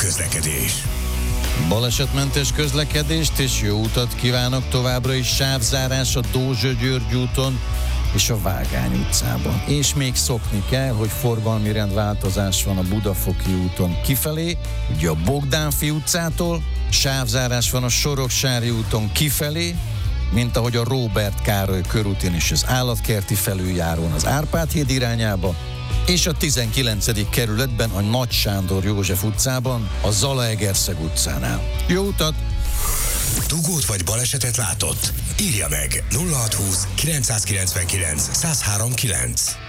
közlekedés. Balesetmentes közlekedést és jó utat kívánok, továbbra is sávzárás a Dózsa-György úton és a Vágány utcában. És még szokni kell, hogy forgalmi rendváltozás van a Budafoki úton kifelé, ugye a Bogdánfi utcától, sávzárás van a Soroksári úton kifelé, mint ahogy a Róbert Károly körúton és az Állatkerti felüljárón az Árpád híd irányába, és a 19. kerületben a Nagy Sándor József utcában, a Zalaegerszeg utcánál. Jó utat! Dugót vagy balesetet látott? Írja meg 0620 999 1039.